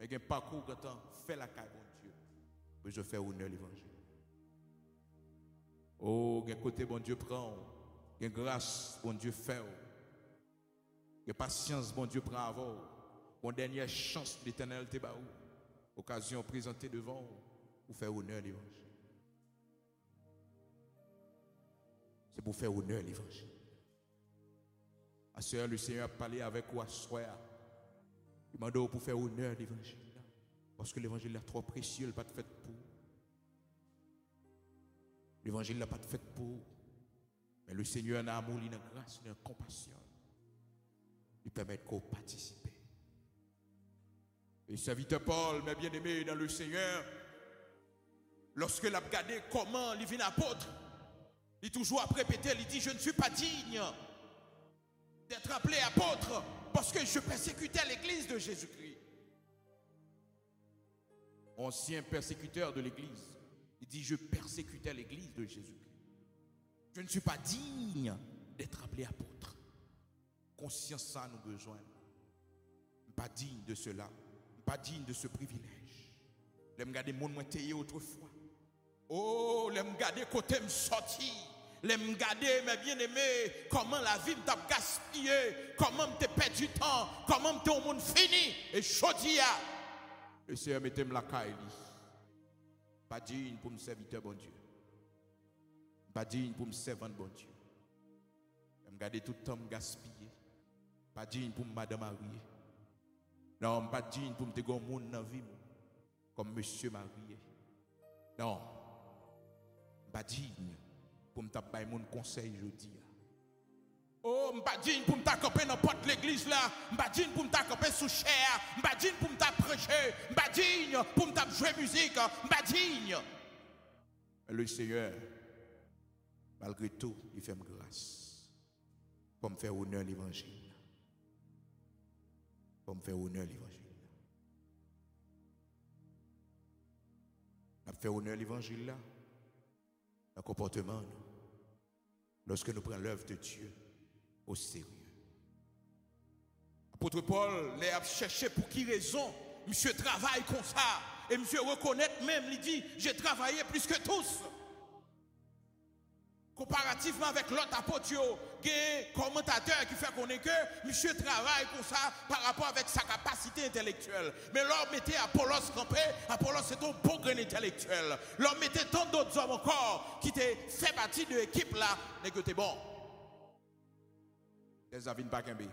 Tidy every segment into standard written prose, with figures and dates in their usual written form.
Mais un parcours quand fait la caille, bon Dieu, pour je fais honneur l'évangile. Oh, quel côté bon Dieu prend, quelle grâce bon Dieu fait, quelle patience bon Dieu prend avant, mon dernière chance l'Éternel te baou, occasion présentée devant pour faire honneur l'évangile. C'est pour faire honneur l'évangile. À ce moment, le Seigneur a parlé avec vous à soir. Il m'a dit pour faire honneur l'évangile. Parce que l'évangile est trop précieux, il n'est pas fait pour. L'évangile n'est pas fait pour. Mais le Seigneur a amour, il a grâce, il a compassion. Il permet qu'on participe. Et serviteur Paul, mes bien-aimés dans le Seigneur, lorsque l'a regardé comment il vient apôtre, il toujours a répété, il dit, je ne suis pas digne d'être appelé apôtre parce que je persécutais l'église de Jésus-Christ. Ancien persécuteur de l'église, il dit, je persécutais l'église de Jésus-Christ. Je ne suis pas digne d'être appelé apôtre. Conscience ça nous besoin. Pas digne de cela, pas digne de ce privilège. L'aime garder mon moins taillé autrefois. Oh, l'aime garder côté me sorti. L'aime garder mes bien-aimés, comment la vie m'a gaspillé, comment m'te perdu du temps, comment m'te au monde fini. Et chaudia, le Seigneur mettez la caille. Pas digne pour me servir bon Dieu. Pas digne pour me servir bon Dieu. L'aime garder tout le temps me gaspiller. Pas digne pour madame mariée. Non, pas digne pour me te gon monde dans vie comme monsieur marié. Non. Pas digne pour me taper mon conseil jeudi. Oh, pas digne pour me t'accompagner dans porte l'église là, pas digne pour me t'accompagner sous chair, pas digne pour me prêcher, pas digne pour me jouer musique, pas digne. Le Seigneur malgré tout, il fait grâce pour me faire honneur l'évangile. Pour me faire honneur l'évangile. On fait honneur l'évangile là, dans le comportement, lorsque nous prenons l'œuvre de Dieu au sérieux. Apôtre Paul les a cherché pour qui raison, monsieur travaille comme ça, et monsieur reconnaît même, il dit, j'ai travaillé plus que tous. Comparativement avec l'autre apôtre, il y a un commentateur qui fait qu'on est que monsieur travaille comme ça par rapport avec sa capacité intellectuelle. Mais l'homme mettait Apollos campé, Apollos c'est un bon grain intellectuel. L'homme mettait tant d'autres hommes encore qui fait partie de l'équipe là, mais que t'es bon. Les avis pas qu'un. Et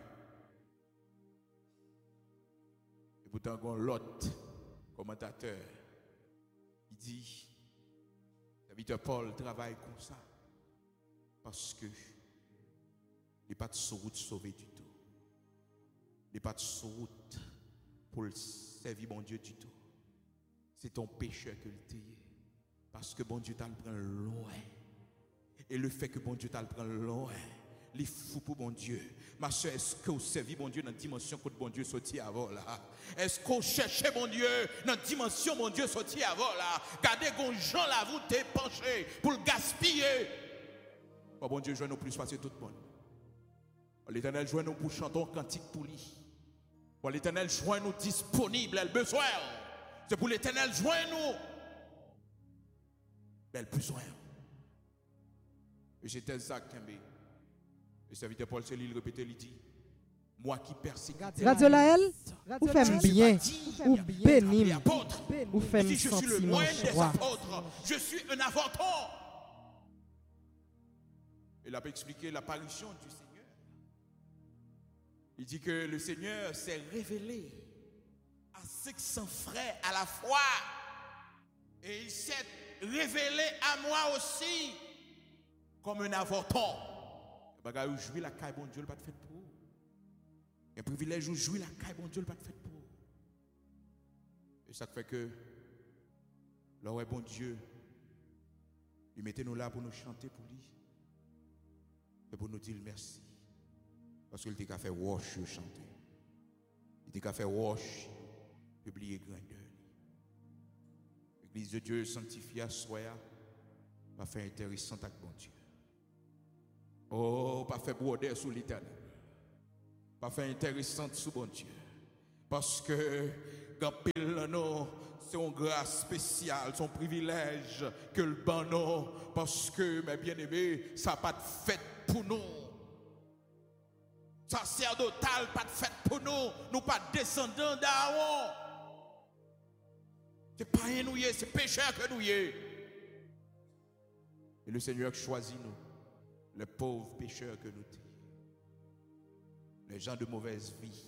pourtant, il y a l'autre commentateur qui dit, serviteur Paul travaille comme ça. Parce que il n'est pas de route sauvé du tout. Il n'est pas de route pour le servir bon Dieu du tout. C'est ton pécheur que le t'ayé. Parce que bon Dieu t'a le prend loin. Et le fait que bon Dieu t'a le prend loin, il fou pour bon Dieu. Ma soeur, est-ce que vous servez bon Dieu dans la dimension que bon Dieu sorti avant là? Est-ce que vous cherchez bon Dieu dans la dimension bon Dieu sorti avant là? Gardez qu'on Jean là, vous t'es penché pour le gaspiller. Bon Dieu, joins nous plus passer tout le monde. L'Éternel, joins nous pour chanter un cantique pour lui. L'Éternel, joins nous disponible, elle besoin. C'est pour l'Éternel, joins nous. Elle besoin. Et j'étais Zach Kembe. Le serviteur Paul Céline répétait, il dit, moi qui persécute. Radio Laël, vous faites bien, vous bénissez, vous faites je suis le moindre des apôtres. Je suis un avorton. Il a expliqué l'apparition du Seigneur. Il dit que le Seigneur s'est révélé à 600 frères à la fois. Et il s'est révélé à moi aussi comme un avorton. Où jouir la caille, bon Dieu, le pas de fait pour. Un privilège où jouir la caille, bon Dieu, le pas de fait pour. Et ça fait que, là, bon Dieu, il mettait nous là pour nous chanter pour lui. Et pour nous dire merci. Parce qu'il t'a fait wash chanter. Il t'a fait wash publier grandeur. L'église de Dieu sanctifiée soya. Pas fait intéressant avec bon Dieu. Oh, pas fait broder sous l'Éternel. Pas fait intéressant sous bon Dieu. Parce que quand pile non, c'est une grâce spéciale, son privilège que le ban non, parce que, mes bien-aimés, ça n'a pas de fête pour nous. Sacerdotal, pas de fête pour nous, nous pas descendants d'Aaron. C'est pas un nous, c'est pécheur que nous y est. Et le Seigneur choisit nous, les pauvres pécheurs que nous sommes, les gens de mauvaise vie.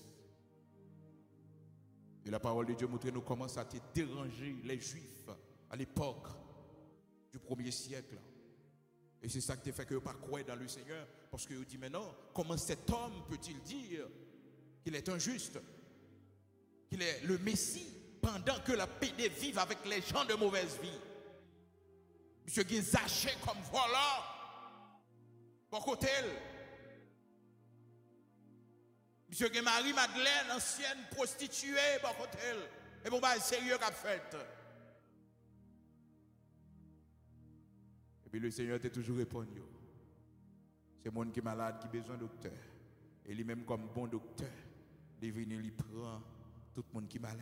Et la parole de Dieu montre nous comment ça a dérangé les Juifs à l'époque du 1er siècle. Et c'est ça qui fait que vous ne pas croire dans le Seigneur. Parce que vous dites maintenant, comment cet homme peut-il dire qu'il est injuste, qu'il est le Messie, pendant que la PD vive avec les gens de mauvaise vie? Monsieur qui est zaché comme voilà, pour côté. Monsieur qui est Marie-Madeleine, ancienne prostituée, pour côté. Et bon, bah, sérieux qu'a fait. Et puis le Seigneur t'a toujours répondu. C'est le monde qui est malade, qui a besoin de docteur. Et lui-même, comme bon docteur, il vient, il prend tout le monde qui est malade.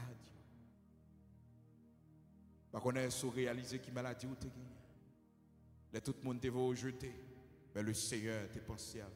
Parce qu'on a su réaliser qui est maladie ou t'es gagné. Là, tout le monde te va rejeter. Mais le Seigneur t'a pensé à vous.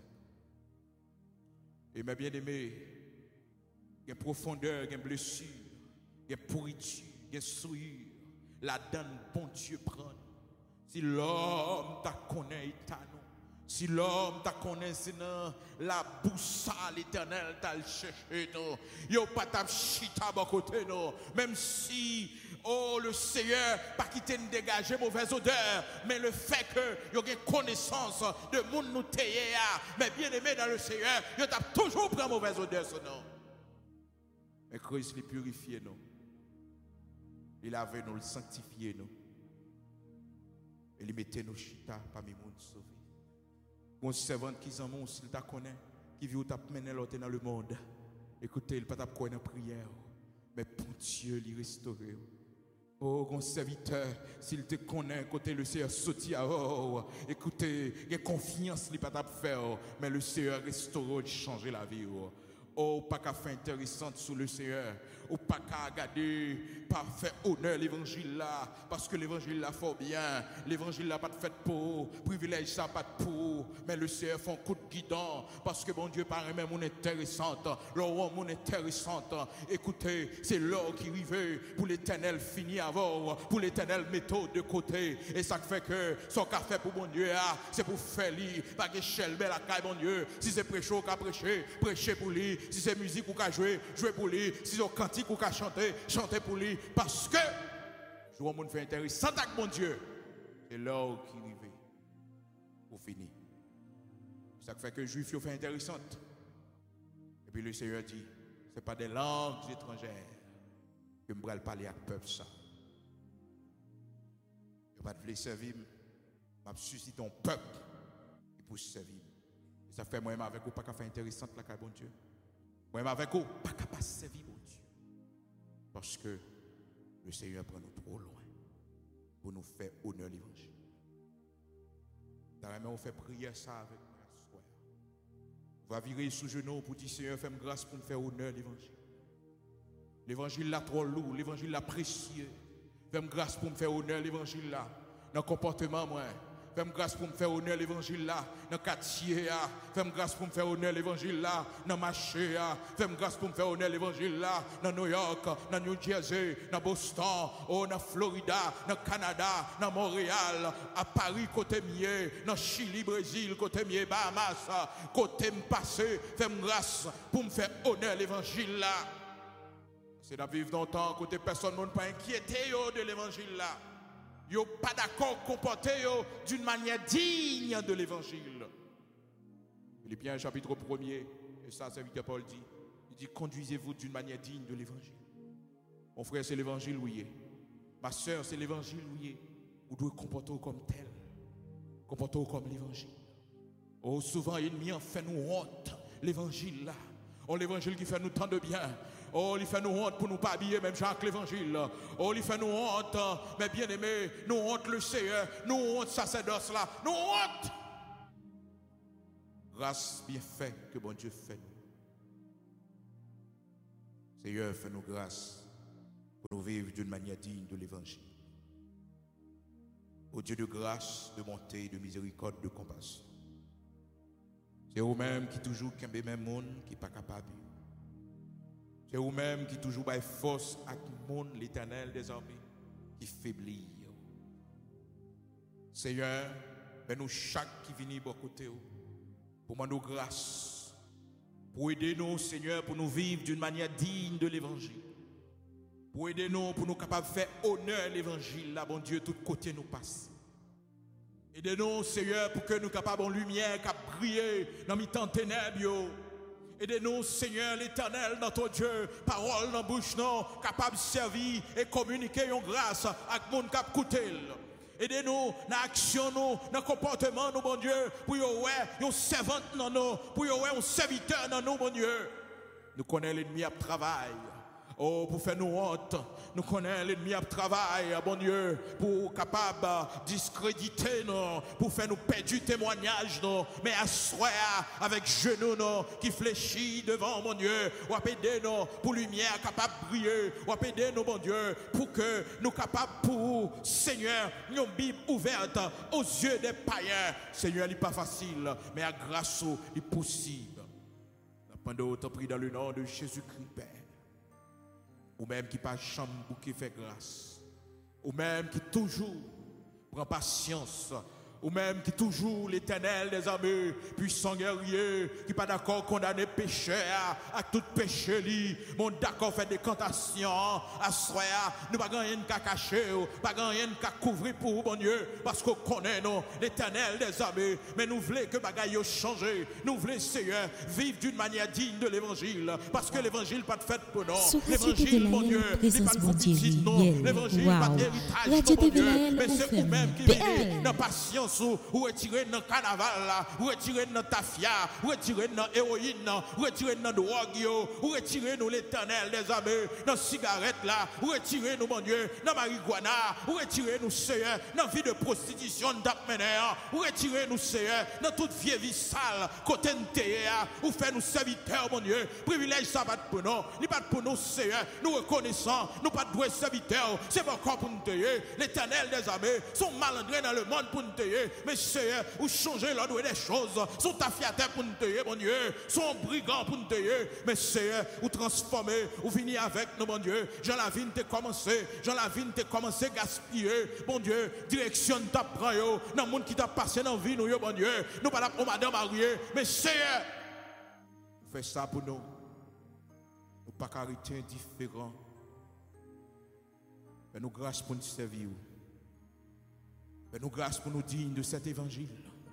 Et mes bien-aimés, il y a une profondeur, il y a une blessure, il y a une pourriture, il y a une souillure. La donne, bon Dieu, prend. Si l'homme t'a connaît, il t'a nous. Si l'homme t'a connaît, c'est dans la boussole éternelle t'a le cherché, non. Yo pas t'a chita à côté, non. Même si, oh, le Seigneur pas quitté nous dégager mauvaise odeur, mais le fait que yo une connaissance de monde nous tailler, mais bien aimé dans le Seigneur, yo t'a toujours pris mauvaise odeur, ce nom. Mais Christ les purifié, non. Il avait nous le sanctifié, non. Et il mettait nos chita parmi les monde sauvés. Mon servant qui s'en monte, s'il t'a connaît, qui vit où t'as mené l'autre dans le monde. Écoutez, il pas t'a connaît en prière, mais pour Dieu, il restaure. Oh, mon serviteur, s'il te connaît, côté le Seigneur sautit à écoutez, il y a confiance, il pas t'a faire, mais le Seigneur restaure, il change la vie. Oh, pas qu'à faire intéressante sous le Seigneur. Ou pas qu'à regarder, pas faire honneur l'évangile là. Parce que l'évangile là fort bien. L'évangile là pas de fait pour. Privilège ça pas de pour. Mais le Seigneur fait un coup de guidon. Parce que bon Dieu paraît même mon intéressante. L'homme mon intéressante. Écoutez, c'est l'or qui arrive pour l'éternel fini avant. Pour l'éternel méthode de côté. Et ça fait que son café pour bon Dieu, c'est pour faire lui. Pas que chelbe la caille bon Dieu. Si c'est prêcher, qu'a prêcher, prêcher pour lui. Si c'est musique ou qu'a jouer, jouer pour lui. Si c'est cantique ou qu'a chanter, chanter pour lui. Parce que, je vois mon fait intéressant avec mon Dieu. C'est l'heure qui arrive pour finir. Ça fait que les Juifs ont fait intéressante. Et puis le Seigneur dit, ce n'est pas des langues étrangères que je vais parler avec le peuple. Ça. Je ne vais pas te servir, je vais susciter ton peuple pour servir. Et ça fait moi-même avec vous, pas qu'à faire intéressante là, bon Dieu. Moi-même avec vous, pas qu'à pas servir, bon Dieu. Parce que le Seigneur prend nous trop loin pour nous faire honneur l'évangile. D'ailleurs, on fait prier ça avec moi. On va virer sous genou pour dire Seigneur, fais-moi grâce pour me faire honneur l'évangile. L'évangile là trop lourd, l'évangile là précieux. Fais-moi grâce pour me faire honneur l'évangile là. Dans le comportement, moi. Fais-moi grâce pour me faire honneur l'évangile là, dans le quartier. Fais-moi grâce pour me faire honneur l'évangile là, dans le marché. Fais-moi grâce pour me faire honneur l'évangile là, dans New York, dans New Jersey, dans Boston, dans Florida, dans Canada, dans Montréal, à Paris, côté mieux, dans Chili, Brésil, côté mieux, Bahamas, côté m'passé. Fais-moi grâce pour me faire honneur l'évangile là. C'est de vivre dans le temps, côté personne ne pas inquiété de l'évangile là. Yo pas d'accord comporter d'une manière digne de l'évangile. Philippiens chapitre 1er, et ça c'est ce que Paul dit. Il dit conduisez-vous d'une manière digne de l'évangile. Mon frère, c'est l'évangile oui. Ma soeur, c'est l'évangile oui. Vous devez comporter comme tel. Comporter comme l'évangile. Oh, souvent l'ennemi en fait nous honte l'évangile là. Oh, l'évangile qui fait nous tant de bien. Oh, il fait nous honte pour nous pas habiller, même Jacques l'évangile. Oh, il fait nous honte, mais bien aimé, nous honte le Seigneur, nous honte sacerdoce là, nous honte. Grâce bien fait que bon Dieu fait. Seigneur, fais-nous grâce vivre d'une manière digne de l'évangile. Ô Dieu de grâce, de bonté, de miséricorde, de compassion. C'est vous-même qui toujours kembe même monde qui pas capable. C'est vous-même qui toujours bail force à monde l'Éternel des armées qui faiblit. Seigneur, ben nous chaque qui vient à côté pour demander grâce, pour aider nous, Seigneur, pour nous vivre d'une manière digne de l'évangile. Pour aider nous, pour nous capables de faire honneur à l'évangile, là, bon Dieu, tout côté nous passe. Aidez-nous, Seigneur, pour que nous capables en lumière, qui briller dans les temps ténèbres. Aidez-nous, Seigneur, l'Éternel, notre Dieu, parole dans la bouche, non, capable de servir et communiquer une grâce à tout le monde qui a écouté. Aidez-nous dans l'action, dans le comportement, nous, bon Dieu, pour y avoir un servant dans nous, pour y avoir un serviteur dans nous, bon Dieu. Nous connaissons l'ennemi à travail. Oh, pour faire nous honte, nous connaissons l'ennemi à travail, bon Dieu, pour capable de discréditer nous, pour faire nous perdre du témoignage, nous, mais asseoir avec genoux nous, qui fléchit devant mon Dieu, ou aider nous pour lumière capable de briller, ou aider nous, bon Dieu, pour que nous capables pour Seigneur, une Bible ouverte aux yeux des païens. Seigneur, il n'est pas facile, mais à grâce, il est possible. Pendant autant pris dans le nom de Jésus-Christ, Père. Ou même qui pas chambre pour qui fait grâce, ou même qui toujours prend patience, ou même qui toujours l'Éternel des armées, puissant guerrier, qui pas d'accord condamner pécheur à tout péché li, mon d'accord fait des cantations, à soya, nous pas rien qu'à cacher, pas rien qu'à couvrir pour bon Dieu, parce qu'on connaît nous l'Éternel des armées, mais nous voulons que bagaille change, nous voulons Seigneur vivre d'une manière digne de l'évangile, parce que l'évangile pas de fait pour nous, l'évangile mon Dieu, n'est pas de petit non, l'évangile pas d'héritage mon Dieu, mais c'est vous-même qui vivez dans patience. Ou retirer dans le carnaval, ou retirer dans tafia, ou retirer dans héroïne, ou retirer dans drogue, ou retirer nous l'Éternel des armées, dans cigarette là, ou retirer nous mon Dieu, dans marijuana, ou retirer nous Seigneur, dans vie de prostitution d'apmener, ou retirer nous Seigneur, dans toute vieille vie sale, côté ou faire nous serviteurs mon Dieu, privilège ça va pour nous, il pas pour nous Seigneur, nous reconnaissons, nous pas de serviteurs, c'est pas encore pour nous tailler, l'Éternel des armées, sont malandrés dans le monde pour nous tailler. Mais Seigneur, ou changer l'ordre des choses, sont affiataires pour nous tailler, mon Dieu, sont brigands pour nous tailler, mais Seigneur, ou transformer, ou venir avec nous, mon Dieu, Jean Lavigne t'es commencé, Jean Lavigne t'es commencé à gaspiller, mon Dieu, direction t'apprend, dans le monde qui t'a passé dans la vie, nous, mon Dieu, nous pas là pour madame mariée, mais Seigneur, fais ça pour nous, nous pas caractère indifférent, mais nous grâce pour nous servir. Fais-nous grâce pour nous dignes de cet évangile.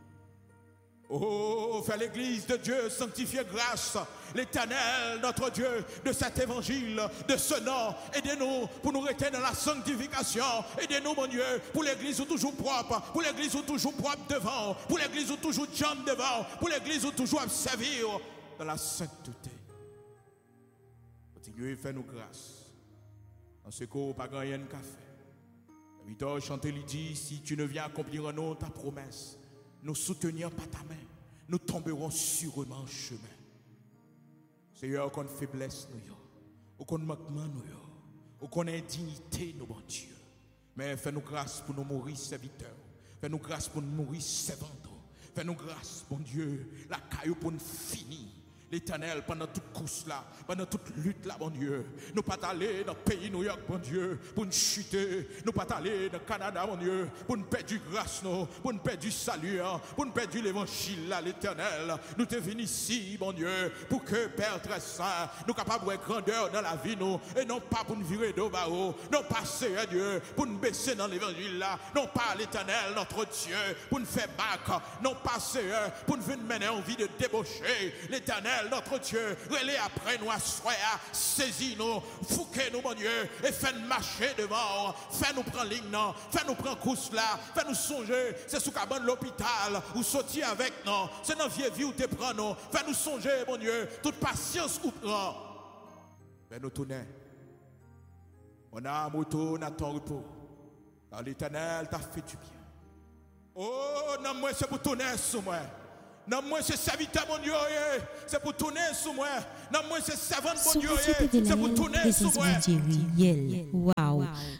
Oh, fais l'église de Dieu sanctifier grâce, l'Éternel, notre Dieu, de cet évangile, de ce nom. Aidez-nous pour nous rester dans la sanctification. Aidez-nous, mon Dieu, pour l'église où toujours propre, pour l'église où toujours propre devant, pour l'église où toujours jambe devant, pour l'église où toujours à servir dans la sainteté. Continuez, fais-nous grâce. En ce qu'on pas rien qu'à faire. Victor chanté lui dit, si tu ne viens accomplir en nous ta promesse, nous soutenir par ta main, nous tomberons sûrement en chemin. Seigneur, qu'on faiblesse nous, qu'on manquement nous, qu'on indignité nous, bon Dieu. Mais fais-nous grâce pour nous mourir serviteurs, fais-nous grâce pour nous mourir servants, fais-nous grâce, bon Dieu, la caillou pour nous finir. L'Éternel, pendant toute course là, pendant toute lutte là, bon Dieu, nous pas aller dans le pays New York, bon Dieu, pour nous chuter, nous pas aller dans le Canada, bon Dieu, pour nous perdre du grâce, pour nous perdre du salut, pour nous perdre l'évangile là, l'Éternel. Nous te venons ici, bon Dieu, pour que Père très saint, nous capables de grandeur dans la vie, nous, et non pas pour nous virer d'eau barreau, non pas, Seigneur Dieu, pour nous baisser dans l'évangile là, non pas l'Éternel, notre Dieu, pour nous faire bac, non pas, Seigneur, pour nous venir mener en vie de débaucher, l'Éternel, notre Dieu, relais après nous, assoya, saisis-nous, fouquez-nous, mon Dieu, et fais-nous marcher devant, fais-nous prendre ligne, fais-nous prendre course là, fais-nous songer, c'est sous cabane de l'hôpital, ou sortir avec nous, c'est dans la vieille vie où tu prends nous, fais-nous songer, mon Dieu, toute patience ou prend, fais-nous tourner, on a moto, on a ton repos, car l'Éternel t'a fait du bien. Oh, non, moi, c'est pour tourner sur moi. Non, moi, c'est serviteur, mon Dieu, c'est pour tourner sur moi. Non, moi, c'est servant, mon Dieu, c'est pour tourner sur moi. Wow.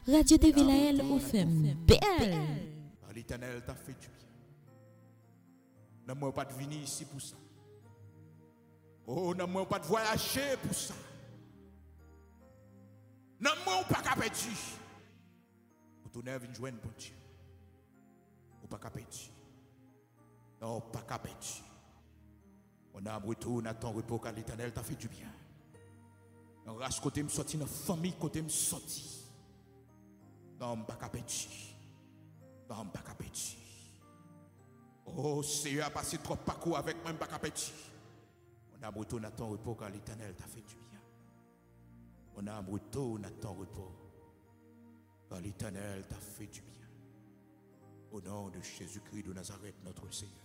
Radio de Vilaël au FM. Belle. L'Éternel t'a fait du bien. N'a pas de venir ici pour ça. Oh, n'a pas de voyager pour ça. N'a pas qu'à perdre. Vous tournez à venir joindre bon Dieu. Ou pas qu'à perdre. Non, pas qu'à perdre. On a retourné à ton repos car l'Éternel t'a fait du bien. On race côté me sorti dans la famille côté me sorti. Non, pas qu'à perdre. Non, pas qu'à perdre. Oh, Seigneur a passé trop parcours avec moi, pas qu'à perdre. On a retourné à ton repos car l'Éternel t'a fait du bien. On a retourné à ton repos car l'Éternel t'a fait du bien. Au nom de Jésus-Christ de Nazareth, notre Seigneur.